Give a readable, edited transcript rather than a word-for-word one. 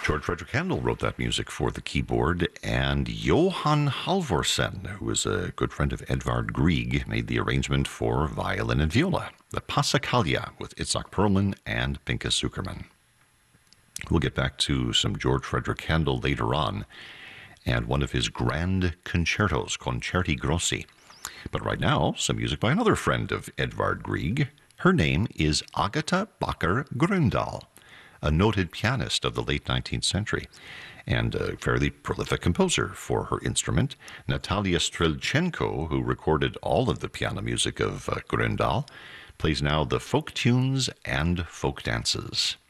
George Frederick Handel wrote that music for the keyboard, and Johann Halvorsen, who is a good friend of Edvard Grieg, made the arrangement for violin and viola, the Passacaglia with Itzhak Perlman and Pinchas Zukerman. We'll get back to some George Frederick Handel later on, and one of his grand concertos, Concerti Grossi. But right now, some music by another friend of Edvard Grieg. Her name is Agatha Bakker Grøndahl, a noted pianist of the late 19th century and a fairly prolific composer for her instrument. Natalia Strelchenko, who recorded all of the piano music of Grøndahl, plays now the folk tunes and folk dances.